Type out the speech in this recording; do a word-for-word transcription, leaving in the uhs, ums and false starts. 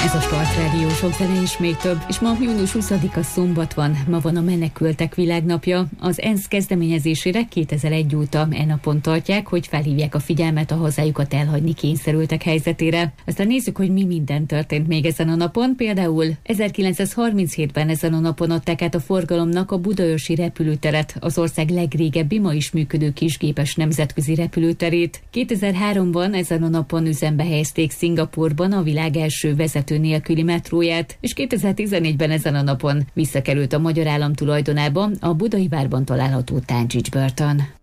Ez a Start Rádió, sok zene és még több, és ma június huszadika szombat van, ma van a Menekültek Világnapja. Az ENSZ kezdeményezésére kétezer-egy óta e napon tartják, hogy felhívják a figyelmet a hazájukat elhagyni kényszerültek helyzetére. Aztán nézzük, hogy mi minden történt még ezen a napon. Például ezerkilencszázharminchétben ezen a napon adták át a forgalomnak a budaörsi repülőteret, az ország legrégebbi, ma is működő kisgépes nemzetközi repülőterét. kétezer-háromban ezen a napon üzembe helyezték Szingapúrban a világ első vezető nélküli metróját, és kétezer-tizennégyben ezen a napon visszakerült a magyar állam tulajdonába a Budai várban található Táncsics börtön.